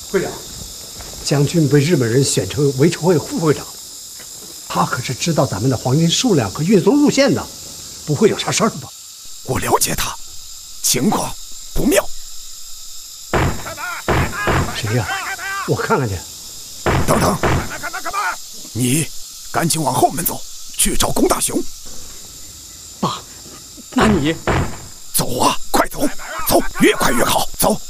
会长，将军被日本人选成维持会副会长，他可是知道咱们的黄金数量和运送路线的，不会有啥事儿吧？ 我了解他，情况不妙。 谁呀？我看看去。 等等，你赶紧往后门走，去找龚大雄。 爸，那你走啊，快走，走，越快越好，走。